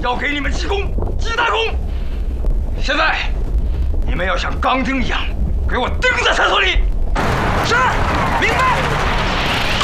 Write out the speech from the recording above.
要给你们记功记大功。现在，你们要像钢钉一样，给我钉在厕所里。是，明白。